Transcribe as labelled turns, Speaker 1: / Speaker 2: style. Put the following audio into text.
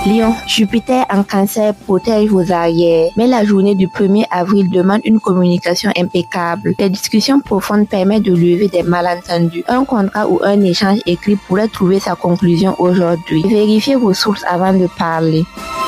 Speaker 1: Lion, Jupiter en Cancer protège vos arrières, mais la journée du 1er avril demande une communication impeccable. Des discussions profondes permettent de lever des malentendus. Un contrat ou un échange écrit pourrait trouver sa conclusion aujourd'hui. Vérifiez vos sources avant de parler.